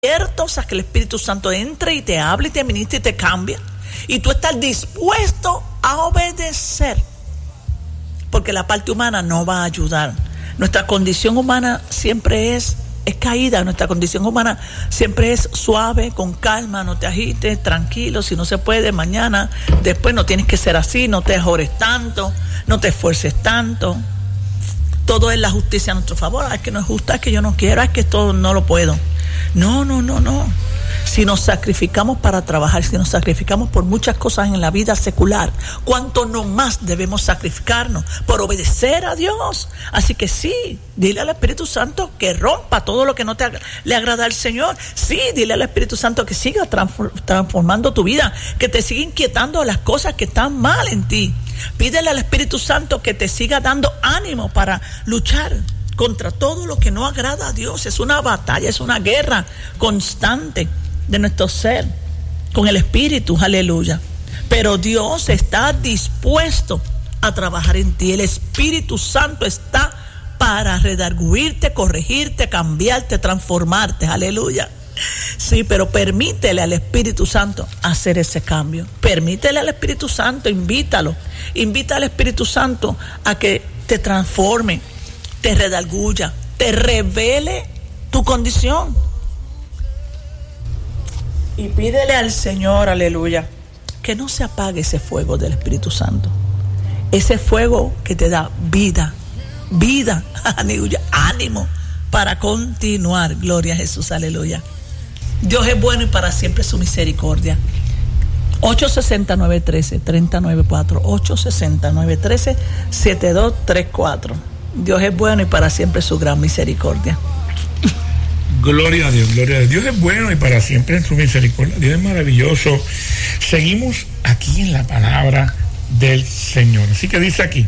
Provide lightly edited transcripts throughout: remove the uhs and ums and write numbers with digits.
abiertos a que el Espíritu Santo entre y te hable y te ministre y te cambie, y tú estás dispuesto a obedecer, porque la parte humana no va a ayudar. Nuestra condición humana siempre es caída, nuestra condición humana siempre es suave, con calma, no te agites, tranquilo, si no se puede, mañana, después no tienes que ser así, no te ajores tanto, no te esfuerces tanto. Todo es la justicia a nuestro favor. Es que no es justa, es que yo no quiero, es que esto no lo puedo. No. Si nos sacrificamos para trabajar, si nos sacrificamos por muchas cosas en la vida secular, ¿cuánto no más debemos sacrificarnos por obedecer a Dios? Así que sí, dile al Espíritu Santo que rompa todo lo que no le agrada al Señor. Sí, dile al Espíritu Santo que siga transformando tu vida, que te siga inquietando las cosas que están mal en ti. Pídele al Espíritu Santo que te siga dando ánimo para luchar contra todo lo que no agrada a Dios. Es una batalla, es una guerra constante de nuestro ser con el Espíritu, aleluya. Pero Dios está dispuesto a trabajar en ti. El Espíritu Santo está para redarguirte, corregirte, cambiarte, transformarte, aleluya. Sí, pero permítele al Espíritu Santo hacer ese cambio. Permítele al Espíritu Santo, invítalo. Invita al Espíritu Santo a que te transforme, te redarguya, te revele tu condición. Y pídele al Señor, aleluya, que no se apague ese fuego del Espíritu Santo. Ese fuego que te da vida, aleluya, ánimo para continuar. Gloria a Jesús, aleluya. Dios es bueno y para siempre su misericordia. 860-913-394, 860-913-7234. Dios es bueno y para siempre su gran misericordia. Gloria a Dios, gloria a Dios. Dios es bueno y para siempre en su misericordia. Dios es maravilloso. Seguimos aquí en la palabra del Señor. Así que dice aquí,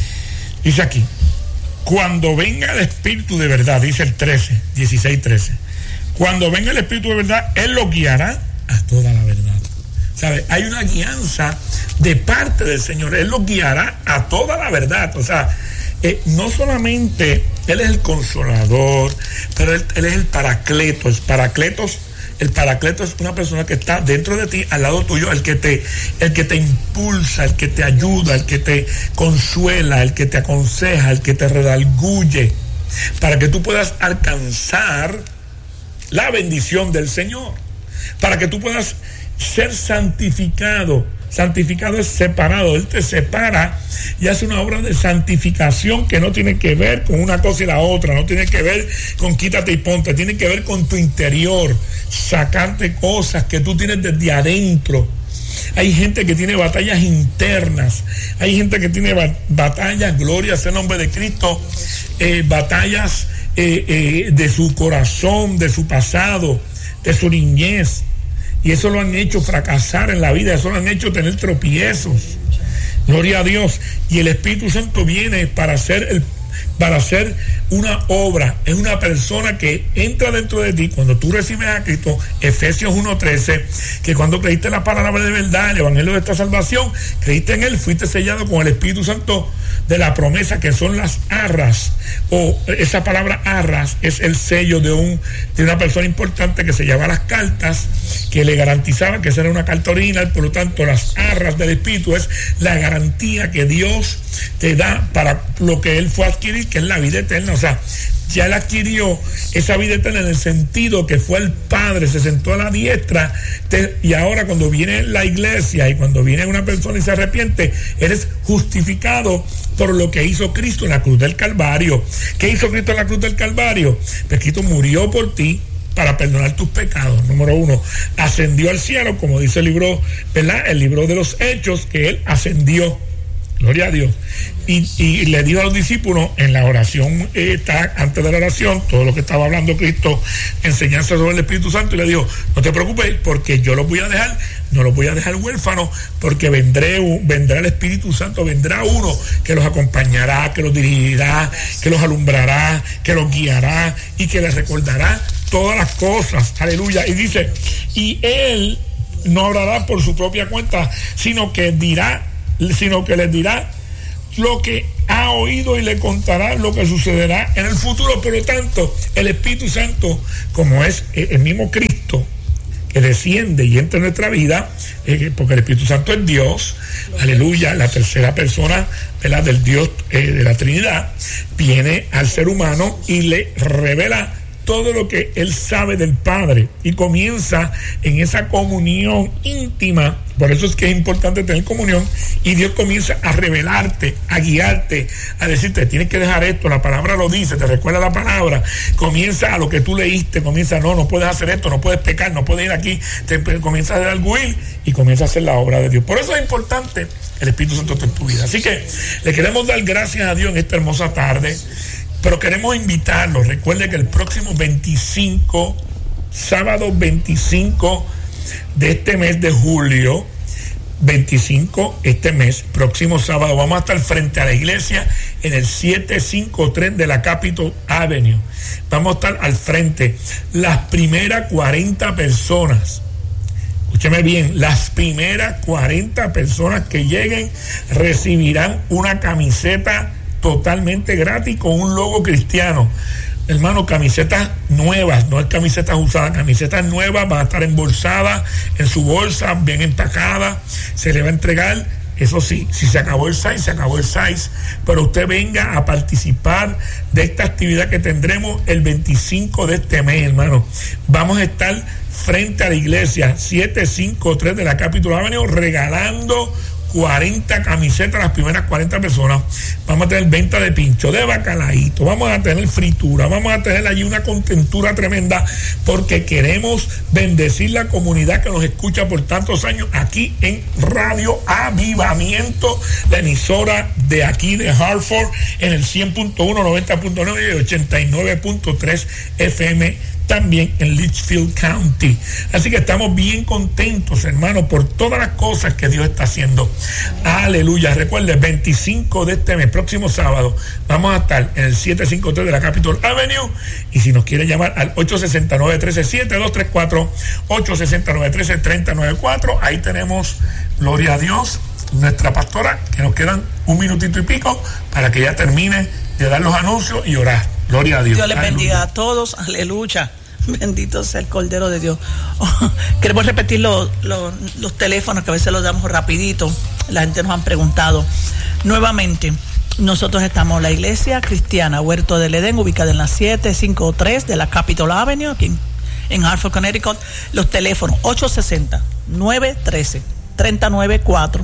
cuando venga el Espíritu de verdad, dice el 16:13. Cuando venga el Espíritu de verdad, Él lo guiará a toda la verdad. ¿Sabe? Hay una guianza de parte del Señor. Él lo guiará a toda la verdad. O sea, no solamente Él es el consolador, pero Él es el paracleto. El paracleto es una persona que está dentro de ti, al lado tuyo, el que te impulsa, el que te ayuda, el que te consuela, el que te aconseja, el que te redarguye, para que tú puedas alcanzar la bendición del Señor, para que tú puedas ser santificado. Santificado es separado. Él te separa y hace una obra de santificación que no tiene que ver con una cosa y la otra, no tiene que ver con quítate y ponte, tiene que ver con tu interior, sacarte cosas que tú tienes desde adentro. Hay gente que tiene batallas internas, hay gente que tiene batallas, gloria sea el nombre de Cristo, batallas de su corazón, de su pasado, de su niñez, y eso lo han hecho fracasar en la vida, eso lo han hecho tener tropiezos. Gloria a Dios. Y el Espíritu Santo viene para hacer una obra. Es una persona que entra dentro de ti cuando tú recibes a Cristo. Efesios 1:13, que cuando creíste la palabra de verdad, el evangelio de esta salvación, creíste en Él, fuiste sellado con el Espíritu Santo de la promesa, que son las arras, o esa palabra arras es el sello de una persona importante que sellaba las cartas, que le garantizaba que esa era una carta original. Por lo tanto, las arras del Espíritu es la garantía que Dios te da para lo que Él fue a adquirir, que es la vida eterna. O sea, ya Él adquirió esa vida eterna en el sentido que fue el Padre, se sentó a la diestra, y ahora cuando viene la iglesia y cuando viene una persona y se arrepiente, eres justificado por lo que hizo Cristo en la cruz del Calvario. ¿Qué hizo Cristo en la cruz del Calvario? Pues Cristo murió por ti para perdonar tus pecados. Número 1, ascendió al cielo, como dice el libro, ¿verdad? El libro de los Hechos, que Él ascendió. Gloria a Dios. Y le dijo a los discípulos en la oración, antes de la oración, todo lo que estaba hablando Cristo, enseñanza sobre el Espíritu Santo, y le dijo, no te preocupes, porque yo los voy a dejar, no los voy a dejar huérfanos, porque vendrá el Espíritu Santo, vendrá uno que los acompañará, que los dirigirá, que los alumbrará, que los guiará y que les recordará todas las cosas. Aleluya. Y dice, y Él no hablará por su propia cuenta, sino que les dirá lo que ha oído y le contará lo que sucederá en el futuro. Por lo tanto, el Espíritu Santo, como es el mismo Cristo que desciende y entra en nuestra vida, porque el Espíritu Santo es Dios, aleluya, la tercera persona, ¿verdad?, del Dios de la Trinidad, viene al ser humano y le revela todo lo que él sabe del Padre y comienza en esa comunión íntima. Por eso es que es importante tener comunión, y Dios comienza a revelarte, a guiarte, a decirte, tienes que dejar esto, la palabra lo dice, te recuerda la palabra, comienza a lo que tú leíste, comienza, no puedes hacer esto, no puedes pecar, no puedes ir aquí, comienza a arguir y comienza a hacer la obra de Dios. Por eso es importante el Espíritu Santo en tu vida. Así que le queremos dar gracias a Dios en esta hermosa tarde, pero queremos invitarlos. Recuerde que el próximo 25, sábado 25 de este mes de julio, 25 este mes, próximo sábado, vamos a estar frente a la iglesia en el 753 de la Capitol Avenue. Vamos a estar al frente. Las primeras 40 personas, escúcheme bien, las primeras 40 personas que lleguen recibirán una camiseta totalmente gratis con un logo cristiano. Hermano, camisetas nuevas, no es camisetas usadas, camisetas nuevas, van a estar embolsadas en su bolsa, bien empacadas, se le va a entregar. Eso sí, si se acabó el size, se acabó el size, pero usted venga a participar de esta actividad que tendremos el 25 de este mes, hermano. Vamos a estar frente a la iglesia 753 de la Capitol Avenue regalando 40 camisetas a las primeras 40 personas. Vamos a tener venta de pincho, de bacalaíto, vamos a tener fritura, vamos a tener allí una contentura tremenda, porque queremos bendecir la comunidad que nos escucha por tantos años aquí en Radio Avivamiento, la emisora de aquí de Hartford, en el 100.1, 90.9 y 89.3 FM, también en Litchfield County. Así que estamos bien contentos, hermanos, por todas las cosas que Dios está haciendo. Aleluya. Recuerde, 25 de este mes, próximo sábado, vamos a estar en el 753 de la Capitol Avenue, y si nos quiere llamar al 869-13-7234, 869-13-3094, ahí tenemos, gloria a Dios, nuestra pastora, que nos quedan un minutito y pico para que ya termine de dar los anuncios y orar. Gloria a Dios. Dios les bendiga a todos. Aleluya. Bendito sea el Cordero de Dios. Queremos repetir los teléfonos, que a veces los damos rapidito. La gente nos han preguntado. Nuevamente, nosotros estamos en la Iglesia Cristiana Huerto del Edén, ubicada en la 753 de la Capitol Avenue, aquí en Hartford, Connecticut. Los teléfonos 860-913-394,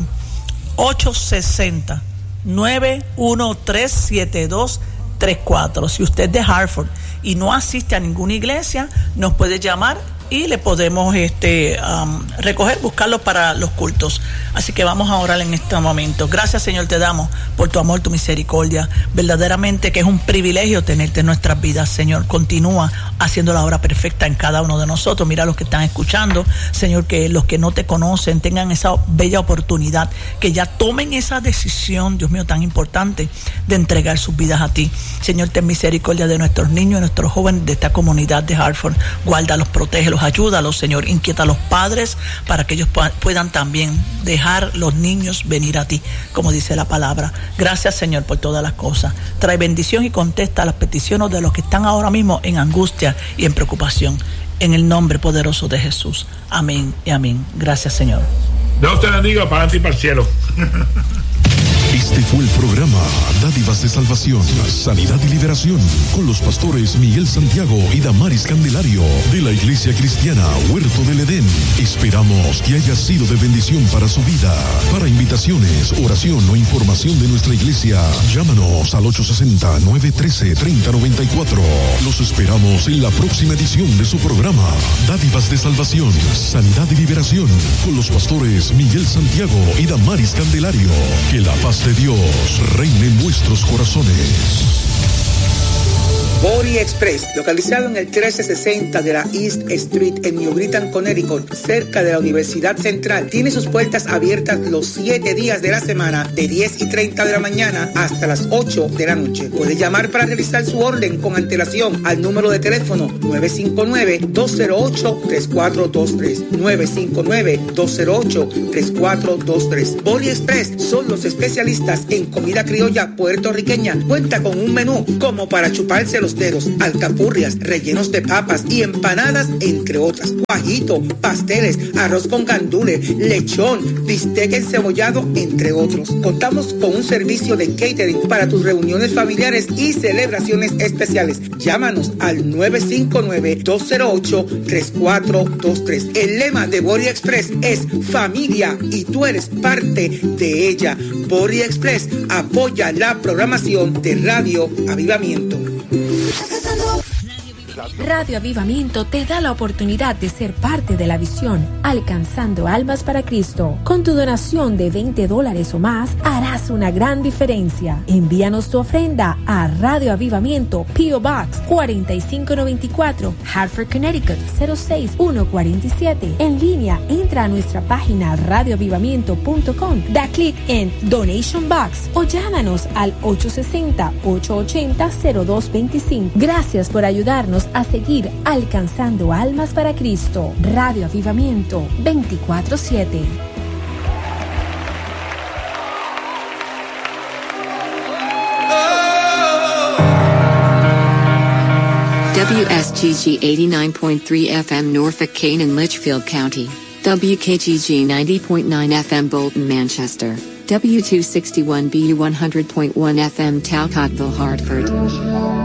860-913-7234. Si usted es de Hartford y no asiste a ninguna iglesia, nos puede llamar y le podemos recoger, buscarlo para los cultos. Así que vamos a orar en este momento. Gracias, Señor, te damos por tu amor, tu misericordia. Verdaderamente que es un privilegio tenerte en nuestras vidas, Señor. Continúa haciendo la obra perfecta en cada uno de nosotros. Mira a los que están escuchando, Señor, que los que no te conocen tengan esa bella oportunidad, que ya tomen esa decisión, Dios mío, tan importante, de entregar sus vidas a ti. Señor, ten misericordia de nuestros niños, de nuestros jóvenes, de esta comunidad de Hartford. Guárdalos, protégelos, ayúdalos, Señor. Inquieta a los padres para que ellos puedan también dejar los niños venir a ti, como dice la palabra. Gracias, Señor, por todas las cosas. Trae bendición y contesta las peticiones de los que están ahora mismo en angustia y en preocupación. En el nombre poderoso de Jesús. Amén y amén. Gracias, Señor. Dios te bendiga, para adelante y para el cielo. Este fue el programa Dádivas de Salvación, Sanidad y Liberación, con los pastores Miguel Santiago y Damaris Candelario, de la Iglesia Cristiana Huerto del Edén. Esperamos que haya sido de bendición para su vida. Para invitaciones, oración o información de nuestra iglesia, llámanos al 860-913-3094. Los esperamos en la próxima edición de su programa Dádivas de Salvación, Sanidad y Liberación, con los pastores Miguel Santiago y Damaris Candelario. Que la paz de Dios reine en vuestros corazones. Body Express, localizado en el 1360 de la East Street en New Britain, Connecticut, cerca de la Universidad Central, tiene sus puertas abiertas los 7 días de la semana, de 10:30 de la mañana hasta las 8 de la noche. Puede llamar para realizar su orden con antelación al número de teléfono 959-208-3423. 959-208-3423. Body Express son los especialistas en comida criolla puertorriqueña. Cuenta con un menú como para chuparse los dedos, alcapurrias, rellenos de papas y empanadas, entre otras. Guajito, pasteles, arroz con gandules, lechón, bistec encebollado, entre otros. Contamos con un servicio de catering para tus reuniones familiares y celebraciones especiales. Llámanos al 959-208-3423. El lema de Body Express es familia y tú eres parte de ella. Body Express apoya la programación de Radio Avivamiento. Radio Avivamiento te da la oportunidad de ser parte de la visión, alcanzando almas para Cristo. Con tu donación de $20 o más, harás una gran diferencia. Envíanos tu ofrenda a Radio Avivamiento, P.O. Box 4594, Hartford, Connecticut 06147. En línea, entra a nuestra página radioavivamiento.com, da clic en Donation Box o llámanos al 860-880-0225. Gracias por ayudarnos a seguir alcanzando almas para Cristo. Radio Avivamiento 24/7. WSGG 89.3 FM Norfolk, Kane and Litchfield County. WKGG 90.9 FM Bolton, Manchester. W261BU 100.1 FM Talcottville, Hartford.